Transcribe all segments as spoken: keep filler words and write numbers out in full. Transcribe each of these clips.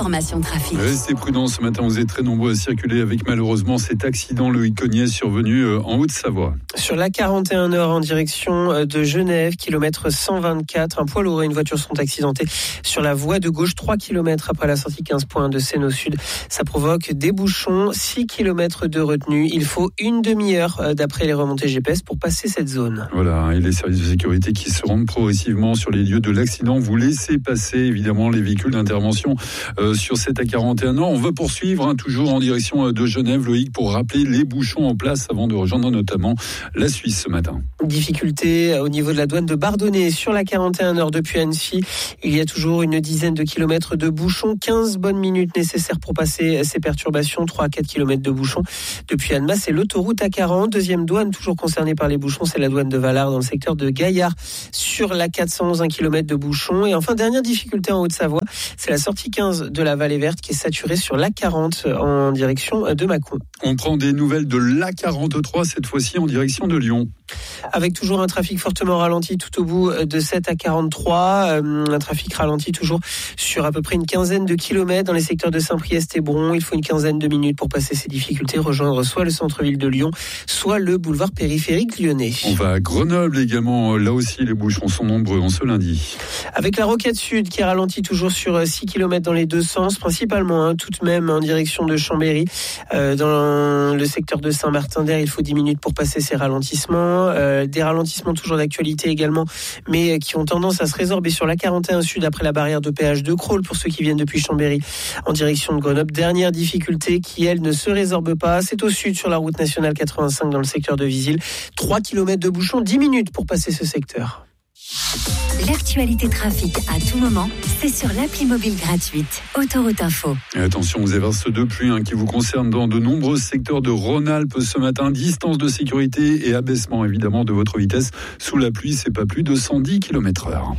l'information trafic. Restez prudents ce matin, vous êtes très nombreux à circuler avec malheureusement cet accident Loïc Cogniet survenu en Haute-Savoie. Sur l'A quarante et un Nord en direction de Genève, kilomètre cent vingt-quatre, un poids lourd et une voiture sont accidentés sur la voie de gauche, trois kilomètres après la sortie quinze points de Seine au Sud. Ça provoque des bouchons, six kilomètres de retenue. Il faut une demi-heure d'après les remontées G P S pour passer cette zone. Voilà, et les services de sécurité qui se rendent progressivement sur les lieux de l'accident. Vous laissez passer évidemment les véhicules d'intervention euh, sur cette A quarante et un Nord. On va poursuivre hein, toujours en direction de Genève, Loïc, pour rappeler les bouchons en place avant de rejoindre notamment la Suisse ce matin. Difficulté au niveau de la douane de Bardonnay sur la quarante et un Nord depuis Annecy. Il y a toujours une dizaine de kilomètres de bouchons, quinze bonnes minutes nécessaires pour passer ces perturbations, trois à quatre kilomètres de bouchons depuis Annemasse et l'autoroute A quarante. Deuxième douane toujours concernée par les bouchons, c'est la douane de Valard dans le secteur de Gaillard sur la quatre cent onze, un kilomètre de bouchons. Et enfin, dernière difficulté en Haute-Savoie, c'est la sortie quinze de la Vallée Verte qui est saturée sur l'A quarante en direction de Mâcon. On prend des nouvelles de l'A quarante-trois, cette fois-ci en direction de Lyon. Avec toujours un trafic fortement ralenti tout au bout de cette A quarante-trois, euh, un trafic ralenti toujours sur à peu près une quinzaine de kilomètres dans les secteurs de Saint-Priest et Bron. Il faut une quinzaine de minutes pour passer ces difficultés, rejoindre soit le centre-ville de Lyon, soit le boulevard périphérique lyonnais. On va à Grenoble également, là aussi les bouchons sont nombreux en ce lundi. Avec la Rocade Sud qui ralentit toujours sur six kilomètres dans les deux sens, principalement hein, tout de même en direction de Chambéry. Euh, dans le secteur de Saint-Martin-d'Air, il faut dix minutes pour passer ces ralentissements. Euh, des ralentissements toujours d'actualité également, mais qui ont tendance à se résorber sur la quarante et un Sud après la barrière de péage de Crolles pour ceux qui viennent depuis Chambéry en direction de Grenoble. Dernière difficulté qui, elle, ne se résorbe pas, c'est au sud sur la route nationale quatre-vingt-cinq dans le secteur de Visil. trois kilomètres de bouchons, dix minutes pour passer ce secteur. L'actualité trafic à tout moment, c'est sur l'appli mobile gratuite Autoroute Info. Et attention aux averses de pluie hein, qui vous concernent dans de nombreux secteurs de Rhône-Alpes ce matin. Distance de sécurité et abaissement évidemment de votre vitesse. Sous la pluie, c'est pas plus de cent dix kilomètres heure.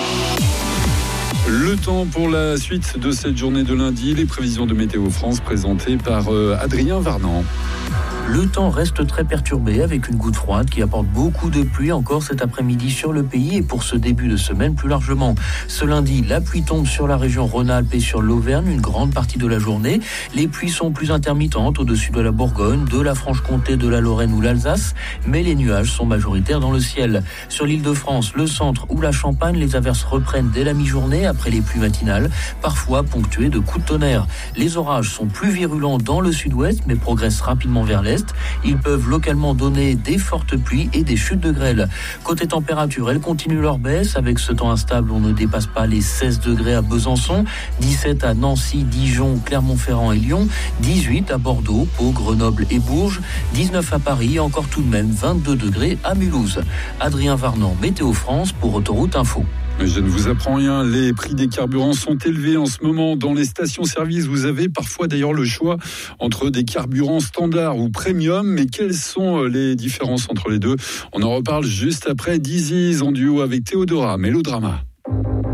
Le temps pour la suite de cette journée de lundi, les prévisions de Météo France présentées par euh, Adrien Varnan. Le temps reste très perturbé avec une goutte froide qui apporte beaucoup de pluie encore cet après-midi sur le pays et pour ce début de semaine plus largement. Ce lundi, la pluie tombe sur la région Rhône-Alpes et sur l'Auvergne une grande partie de la journée. Les pluies sont plus intermittentes au-dessus de la Bourgogne, de la Franche-Comté, de la Lorraine ou l'Alsace, mais les nuages sont majoritaires dans le ciel. Sur l'Île-de-France, le centre ou la Champagne, les averses reprennent dès la mi-journée après les pluies matinales, parfois ponctuées de coups de tonnerre. Les orages sont plus virulents dans le sud-ouest mais progressent rapidement vers l'est. Ils peuvent localement donner des fortes pluies et des chutes de grêle. Côté température, elles continuent leur baisse. Avec ce temps instable, on ne dépasse pas les seize degrés à Besançon, dix-sept à Nancy, Dijon, Clermont-Ferrand et Lyon, dix-huit à Bordeaux, Pau, Grenoble et Bourges, dix-neuf à Paris et encore tout de même vingt-deux degrés à Mulhouse. Adrien Varnan, Météo France pour Autoroute Info. Je ne vous apprends rien, les prix des carburants sont élevés en ce moment dans les stations-service. Vous avez parfois d'ailleurs le choix entre des carburants standards ou premium, mais quelles sont les différences entre les deux ? On en reparle juste après Diziz en duo avec Théodora, Mélodrama.